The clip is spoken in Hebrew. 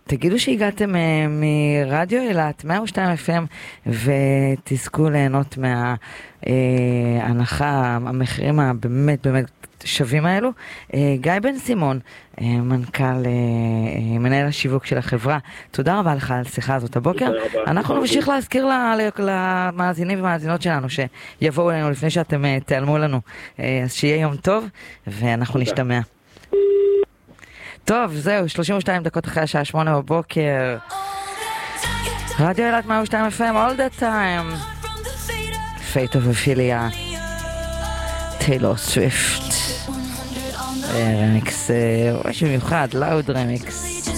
תגידו שהגעתם מרדיו אילת, 102 FM, ותזכו ליהנות מההנחה, המחירים הבאמת באמת שווים האלו. גיא בן סימון, מנהל השיווק של החברה, תודה רבה לך על השיחה הזאת הבוקר. אנחנו נמשיך להזכיר למאזינים ומאזינות שלנו שיבואו אלינו לפני שאתם תעלמו לנו. אז שיהיה יום טוב, ואנחנו נשתמע. טוב, זהו, 32 דקות אחרי השעה 8 בבוקר. רדיו אילת 102 FM, all the time. Fate of Ophelia. טיילור סוויפט. רמיקס, ממש במיוחד, לאוד רמיקס.